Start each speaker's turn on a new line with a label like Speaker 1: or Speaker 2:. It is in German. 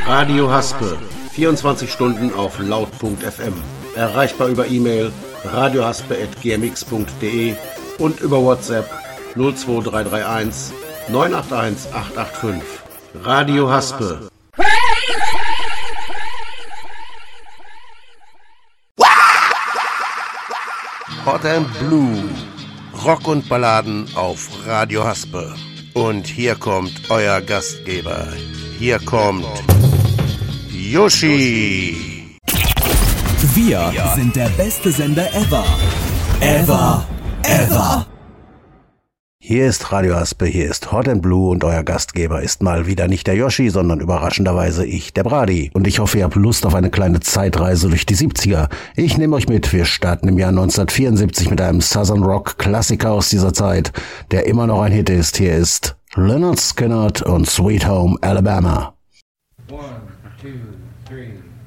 Speaker 1: Radio Haspe, 24 Stunden auf laut.fm. Erreichbar über E-Mail radiohaspe@gmx.de und über WhatsApp 02331 981 885. Radio Haspe. Hot and Blue. Rock und Balladen auf Radio Haspe. Und hier kommt euer Gastgeber. Hier kommt Yoshi.
Speaker 2: Wir sind der beste Sender ever. Ever. Ever.
Speaker 1: Hier ist Radio Haspe, hier ist Hot and Blue und euer Gastgeber ist mal wieder nicht der Yoshi, sondern überraschenderweise ich, der Brady. Und ich hoffe, ihr habt Lust auf eine kleine Zeitreise durch die 70er. Ich nehme euch mit, wir starten im Jahr 1974 mit einem Southern Rock Klassiker aus dieser Zeit, der immer noch ein Hit ist. Hier ist Lynyrd Skynyrd und Sweet Home Alabama.
Speaker 3: 1, 2, 3